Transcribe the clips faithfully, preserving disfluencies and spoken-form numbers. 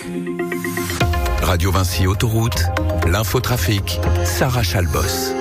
Radio Vinci Autoroute, l'infotrafic, Sarah Chalbos.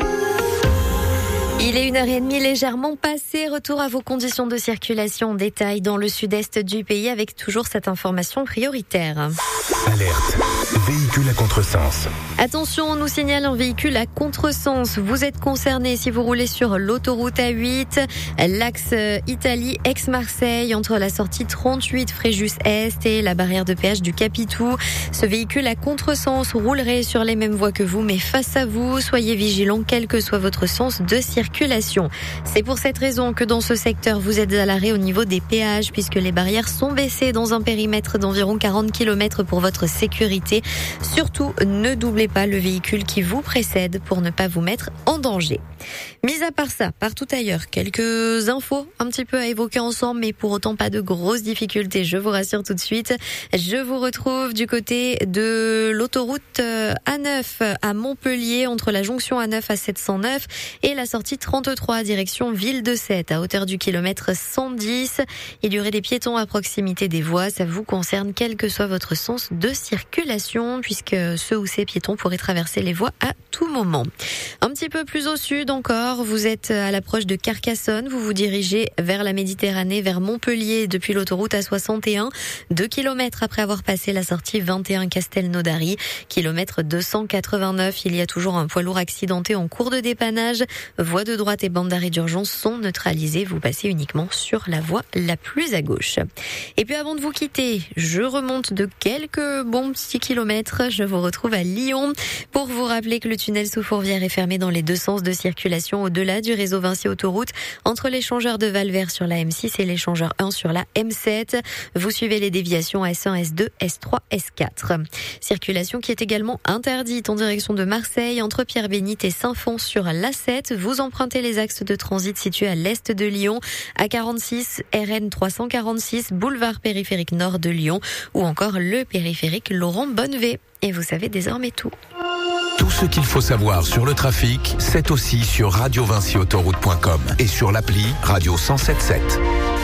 Il est une heure et demie légèrement passée. Retour à vos conditions de circulation en détail dans le sud-est du pays avec toujours cette information prioritaire. Alerte, véhicule à contresens. Attention, on nous signale un véhicule à contresens. Vous êtes concerné si vous roulez sur l'autoroute A huit, l'axe Italie Aix-Marseille, entre la sortie trente-huit Fréjus-Est et la barrière de péage du Capitou. Ce véhicule à contresens roulerait sur les mêmes voies que vous, mais face à vous. Soyez vigilants, quel que soit votre sens de circulation. C'est pour cette raison que dans ce secteur, vous êtes à l'arrêt au niveau des péages, puisque les barrières sont baissées dans un périmètre d'environ quarante kilomètres pour votre sécurité. Surtout, ne doublez pas le véhicule qui vous précède pour ne pas vous mettre en danger. Mis à part ça, partout ailleurs, quelques infos un petit peu à évoquer ensemble, mais pour autant pas de grosses difficultés, je vous rassure tout de suite. Je vous retrouve du côté de l'autoroute A neuf à Montpellier, entre la jonction A neuf à sept cent neuf et la sortie trente-trois direction Ville de Sète, à hauteur du kilomètre cent dix. Il y aurait des piétons à proximité des voies, ça vous concerne quel que soit votre sens de circulation, puisque ceux ou ces piétons pourraient traverser les voies à tout moment. Un petit peu plus au sud encore, vous êtes à l'approche de Carcassonne, vous vous dirigez vers la Méditerranée, vers Montpellier depuis l'autoroute A soixante et un, deux kilomètres après avoir passé la sortie vingt et un Castelnaudary, kilomètre deux cent quatre-vingt-neuf. Il y a toujours un poids lourd accidenté en cours de dépannage. Voie de droite et bande d'arrêt d'urgence sont neutralisées. Vous passez uniquement sur la voie la plus à gauche. Et puis avant de vous quitter, je remonte de quelques bons petits kilomètres. Je vous retrouve à Lyon pour vous rappeler que le tunnel sous Fourvière est fermé dans les deux sens de circulation au-delà du réseau Vinci Autoroute, entre l'échangeur de Valvert sur la M six et l'échangeur un sur la M sept. Vous suivez les déviations S un, S deux, S trois, S quatre. Circulation qui est également interdite en direction de Marseille, entre Pierre-Bénite et Saint-Fons sur l'A sept. Vous empruntez les axes de transit situés à l'est de Lyon, A quarante-six, R N trois cent quarante-six, boulevard périphérique nord de Lyon, ou encore le périphérique Laurent Bonnevé. Et vous savez désormais tout. Tout ce qu'il faut savoir sur le trafic, c'est aussi sur radio vinci autoroute point com et sur l'appli Radio cent soixante-sept.